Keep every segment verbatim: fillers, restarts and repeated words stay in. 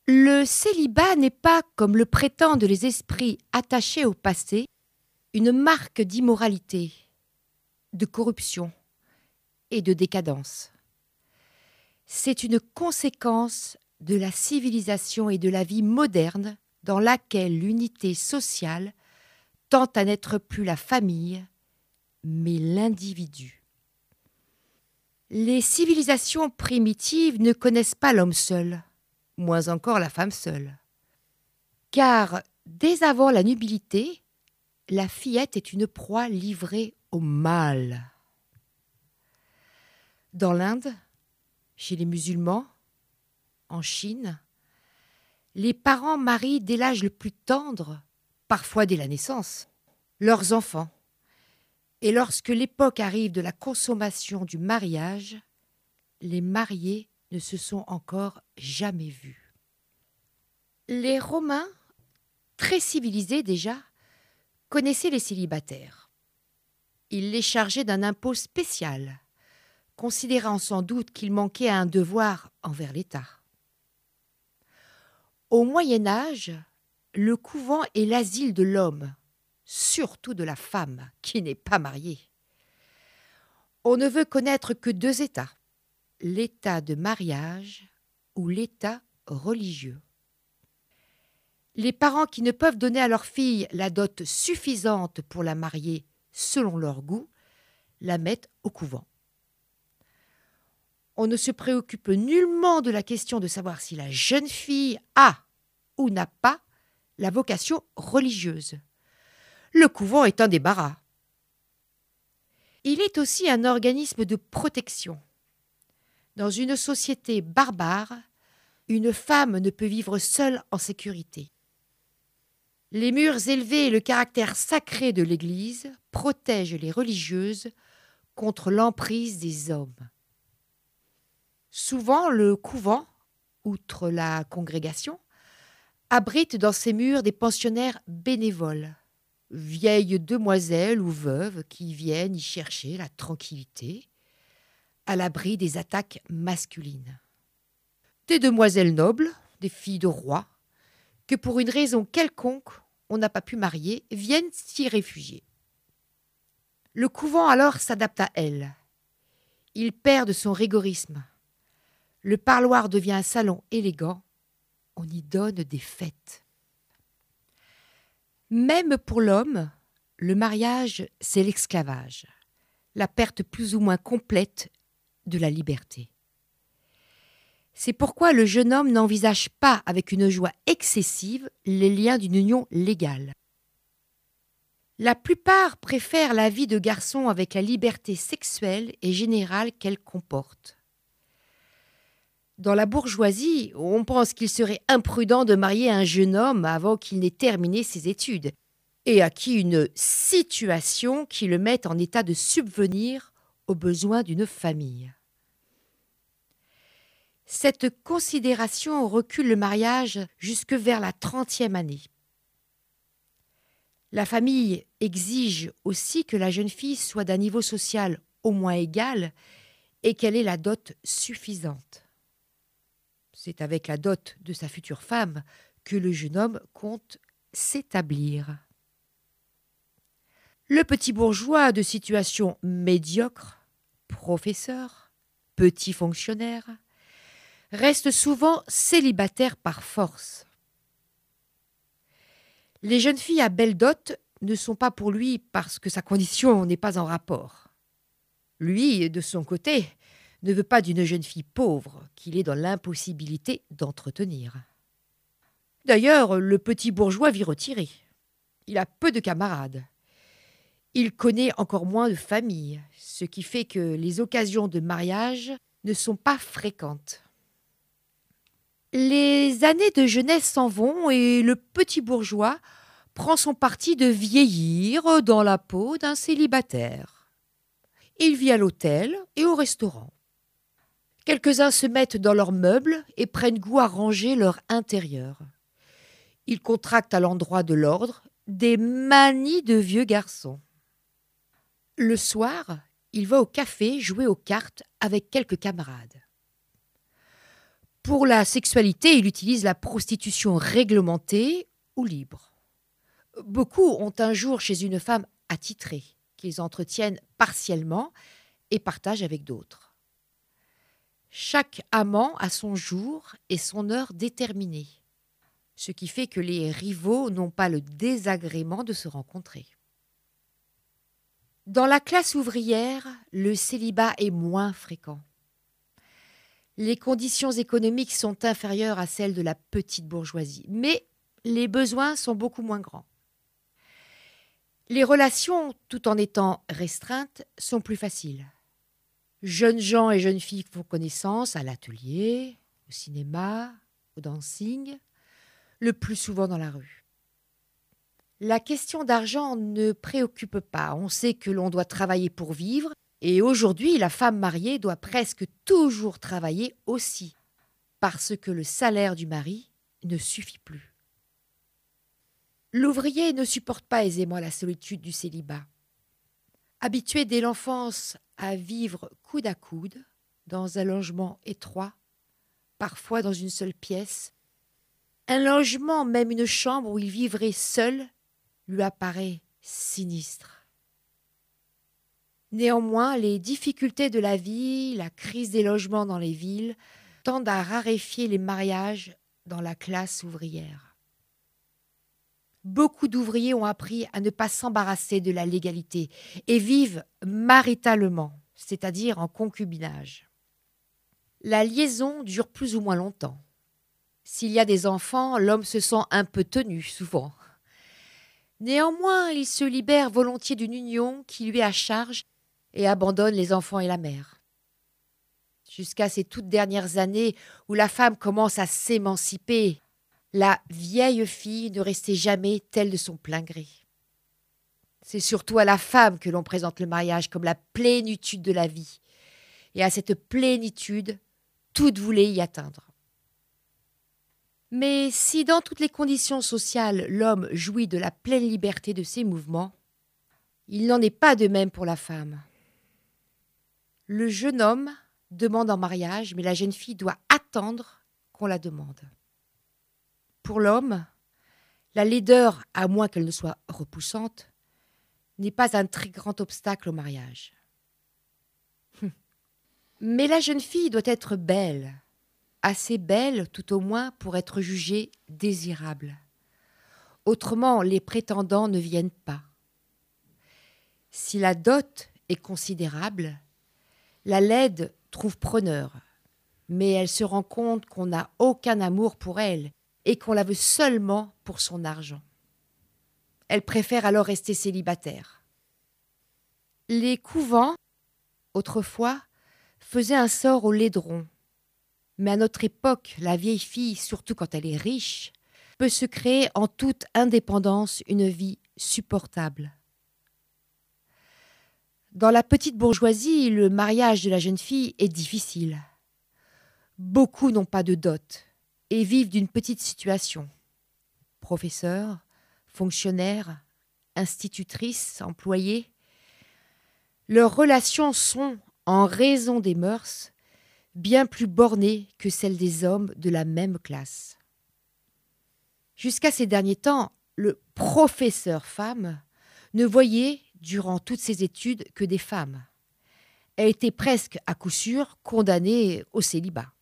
Le célibat n'est pas, comme le prétendent les esprits attachés au passé, une marque d'immoralité, de corruption et de décadence. C'est une conséquence de la civilisation et de la vie moderne dans laquelle l'unité sociale tend à n'être plus la famille, mais l'individu. Les civilisations primitives ne connaissent pas l'homme seul, moins encore la femme seule. Car dès avant la nubilité, la fillette est une proie livrée au mâle. Dans l'Inde, chez les musulmans, en Chine, les parents marient dès l'âge le plus tendre, parfois dès la naissance, leurs enfants. Et lorsque l'époque arrive de la consommation du mariage, les mariés ne se sont encore jamais vus. Les Romains, très civilisés déjà, connaissaient les célibataires. Ils les chargeaient d'un impôt spécial, considérant sans doute qu'ils manquaient à un devoir envers l'État. Au Moyen Âge, le couvent est l'asile de l'homme, surtout de la femme qui n'est pas mariée. On ne veut connaître que deux états, l'état de mariage ou l'état religieux. Les parents qui ne peuvent donner à leur fille la dot suffisante pour la marier selon leur goût, la mettent au couvent. On ne se préoccupe nullement de la question de savoir si la jeune fille a ou n'a pas la vocation religieuse. Le couvent est un débarras. Il est aussi un organisme de protection. Dans une société barbare, une femme ne peut vivre seule en sécurité. Les murs élevés et le caractère sacré de l'Église protègent les religieuses contre l'emprise des hommes. Souvent, le couvent, outre la congrégation, abrite dans ses murs des pensionnaires bénévoles, vieilles demoiselles ou veuves qui viennent y chercher la tranquillité, à l'abri des attaques masculines. Des demoiselles nobles, des filles de rois, que pour une raison quelconque on n'a pas pu marier, viennent s'y réfugier. Le couvent alors s'adapte à elles. Il perd de son rigorisme. Le parloir devient un salon élégant. On y donne des fêtes. Même pour l'homme, le mariage, c'est l'esclavage, la perte plus ou moins complète de la liberté. C'est pourquoi le jeune homme n'envisage pas avec une joie excessive les liens d'une union légale. La plupart préfèrent la vie de garçon avec la liberté sexuelle et générale qu'elle comporte. Dans la bourgeoisie, on pense qu'il serait imprudent de marier un jeune homme avant qu'il n'ait terminé ses études et acquis une situation qui le mette en état de subvenir aux besoins d'une famille. Cette considération recule le mariage jusque vers la trentième année. La famille exige aussi que la jeune fille soit d'un niveau social au moins égal et qu'elle ait la dot suffisante. C'est avec la dot de sa future femme que le jeune homme compte s'établir. Le petit bourgeois de situation médiocre, professeur, petit fonctionnaire, reste souvent célibataire par force. Les jeunes filles à belle dot ne sont pas pour lui parce que sa condition n'est pas en rapport. Lui, de son côté, ne veut pas d'une jeune fille pauvre qu'il est dans l'impossibilité d'entretenir. D'ailleurs, le petit bourgeois vit retiré. Il a peu de camarades. Il connaît encore moins de famille, ce qui fait que les occasions de mariage ne sont pas fréquentes. Les années de jeunesse s'en vont et le petit bourgeois prend son parti de vieillir dans la peau d'un célibataire. Il vit à l'hôtel et au restaurant. Quelques-uns se mettent dans leurs meubles et prennent goût à ranger leur intérieur. Ils contractent à l'endroit de l'ordre des manies de vieux garçons. Le soir, il va au café jouer aux cartes avec quelques camarades. Pour la sexualité, il utilise la prostitution réglementée ou libre. Beaucoup ont un jour chez une femme attitrée, qu'ils entretiennent partiellement et partagent avec d'autres. Chaque amant a son jour et son heure déterminée, ce qui fait que les rivaux n'ont pas le désagrément de se rencontrer. Dans la classe ouvrière, le célibat est moins fréquent. Les conditions économiques sont inférieures à celles de la petite bourgeoisie, mais les besoins sont beaucoup moins grands. Les relations, tout en étant restreintes, sont plus faciles. Jeunes gens et jeunes filles font connaissance à l'atelier, au cinéma, au dancing, le plus souvent dans la rue. La question d'argent ne préoccupe pas. On sait que l'on doit travailler pour vivre et aujourd'hui, la femme mariée doit presque toujours travailler aussi parce que le salaire du mari ne suffit plus. L'ouvrier ne supporte pas aisément la solitude du célibat. Habitué dès l'enfance à vivre coude à coude, dans un logement étroit, parfois dans une seule pièce, un logement, même une chambre où il vivrait seul, lui apparaît sinistre. Néanmoins, les difficultés de la vie, la crise des logements dans les villes, tendent à raréfier les mariages dans la classe ouvrière. Beaucoup d'ouvriers ont appris à ne pas s'embarrasser de la légalité et vivent maritalement, c'est-à-dire en concubinage. La liaison dure plus ou moins longtemps. S'il y a des enfants, l'homme se sent un peu tenu, souvent. Néanmoins, il se libère volontiers d'une union qui lui est à charge et abandonne les enfants et la mère. Jusqu'à ces toutes dernières années où la femme commence à s'émanciper, la vieille fille ne restait jamais telle de son plein gré. C'est surtout à la femme que l'on présente le mariage comme la plénitude de la vie. Et à cette plénitude, toutes voulaient y atteindre. Mais si dans toutes les conditions sociales, l'homme jouit de la pleine liberté de ses mouvements, il n'en est pas de même pour la femme. Le jeune homme demande en mariage, mais la jeune fille doit attendre qu'on la demande. Pour l'homme, la laideur, à moins qu'elle ne soit repoussante, n'est pas un très grand obstacle au mariage. Mais la jeune fille doit être belle, assez belle tout au moins pour être jugée désirable. Autrement, les prétendants ne viennent pas. Si la dot est considérable, la laide trouve preneur, mais elle se rend compte qu'on n'a aucun amour pour elle et qu'on la veut seulement pour son argent. Elle préfère alors rester célibataire. Les couvents, autrefois, faisaient un sort aux laiderons. Mais à notre époque, la vieille fille, surtout quand elle est riche, peut se créer en toute indépendance une vie supportable. Dans la petite bourgeoisie, le mariage de la jeune fille est difficile. Beaucoup n'ont pas de dot et vivent d'une petite situation. Professeurs, fonctionnaires, institutrices, employés. Leurs relations sont, en raison des mœurs, bien plus bornées que celles des hommes de la même classe. Jusqu'à ces derniers temps, le professeur femme ne voyait, durant toutes ses études, que des femmes. Elle était presque, à coup sûr, condamnée au célibat.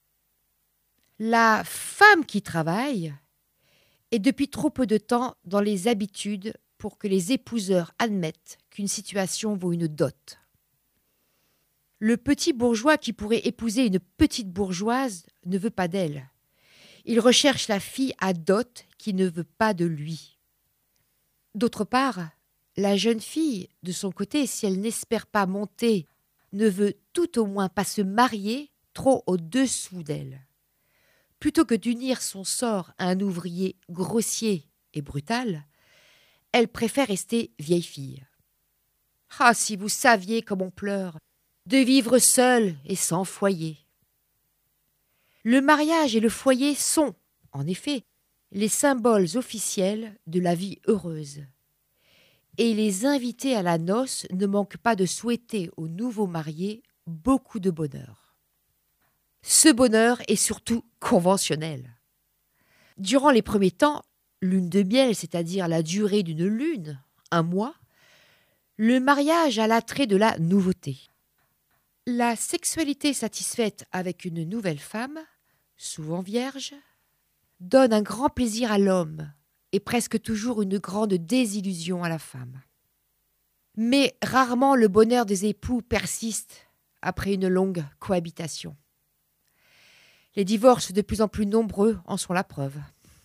La femme qui travaille est depuis trop peu de temps dans les habitudes pour que les épouseurs admettent qu'une situation vaut une dot. Le petit bourgeois qui pourrait épouser une petite bourgeoise ne veut pas d'elle. Il recherche la fille à dot qui ne veut pas de lui. D'autre part, la jeune fille, de son côté, si elle n'espère pas monter, ne veut tout au moins pas se marier trop au-dessous d'elle. Plutôt que d'unir son sort à un ouvrier grossier et brutal, elle préfère rester vieille fille. Ah, si vous saviez comme on pleure de vivre seule et sans foyer. Le mariage et le foyer sont, en effet, les symboles officiels de la vie heureuse. Et les invités à la noce ne manquent pas de souhaiter aux nouveaux mariés beaucoup de bonheur. ce bonheur est surtout conventionnel. Durant les premiers temps, lune de miel, c'est-à-dire la durée d'une lune, un mois, le mariage a l'attrait de la nouveauté. La sexualité satisfaite avec une nouvelle femme, souvent vierge, donne un grand plaisir à l'homme et presque toujours une grande désillusion à la femme. Mais rarement le bonheur des époux persiste après une longue cohabitation. Les divorces de plus en plus nombreux en sont la preuve.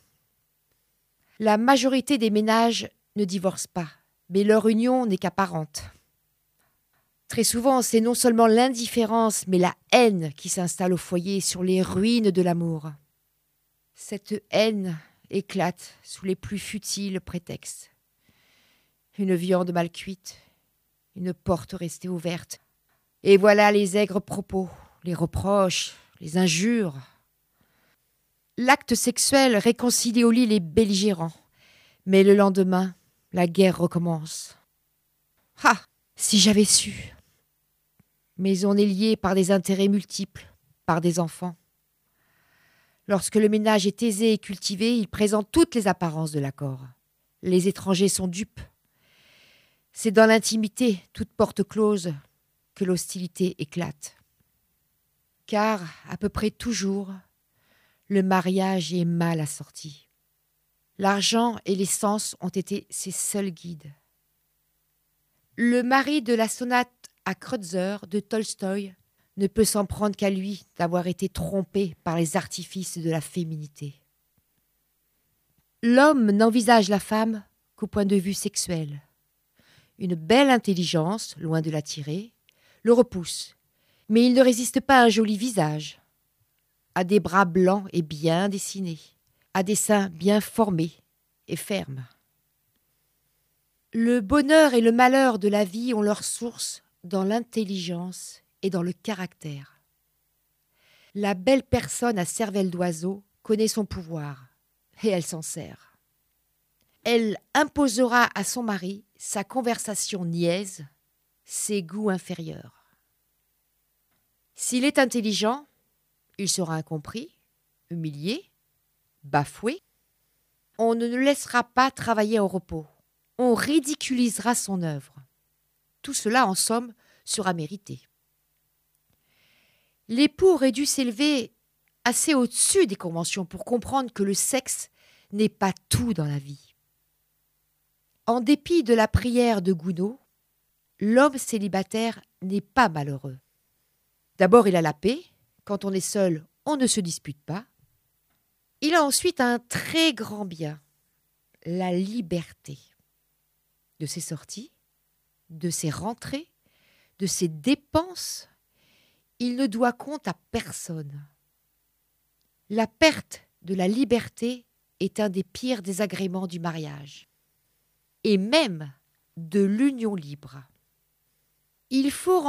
La majorité des ménages ne divorcent pas, mais leur union n'est qu'apparente. Très souvent, c'est non seulement l'indifférence, mais la haine qui s'installe au foyer sur les ruines de l'amour. Cette haine éclate sous les plus futiles prétextes. Une viande mal cuite, une porte restée ouverte. Et voilà les aigres propos, les reproches, les injures. L'acte sexuel réconcilie au lit les belligérants. Mais le lendemain, la guerre recommence. Ah, si j'avais su. Mais on est lié par des intérêts multiples, par des enfants. Lorsque le ménage est aisé et cultivé, il présente toutes les apparences de l'accord. Les étrangers sont dupes. C'est dans l'intimité, toute porte close, que l'hostilité éclate. Car, à peu près toujours, le mariage est mal assorti. L'argent et les sens ont été ses seuls guides. Le mari de la sonate à Kreutzer de Tolstoï ne peut s'en prendre qu'à lui d'avoir été trompé par les artifices de la féminité. L'homme n'envisage la femme qu'au point de vue sexuel. Une belle intelligence, loin de l'attirer, le repousse, mais il ne résiste pas à un joli visage, à des bras blancs et bien dessinés, à des seins bien formés et fermes. Le bonheur et le malheur de la vie ont leur source dans l'intelligence et dans le caractère. La belle personne à cervelle d'oiseau connaît son pouvoir et elle s'en sert. Elle imposera à son mari sa conversation niaise, ses goûts inférieurs. S'il est intelligent, il sera incompris, humilié, bafoué. On ne le laissera pas travailler au repos. On ridiculisera son œuvre. Tout cela, en somme, sera mérité. L'époux aurait dû s'élever assez au-dessus des conventions pour comprendre que le sexe n'est pas tout dans la vie. En dépit de la prière de Gounod, l'homme célibataire n'est pas malheureux. D'abord, il a la paix. Quand on est seul, on ne se dispute pas. Il a ensuite un très grand bien, la liberté. De ses sorties, de ses rentrées, de ses dépenses, il ne doit compte à personne. La perte de la liberté est un des pires désagréments du mariage, et même de l'union libre. Il faut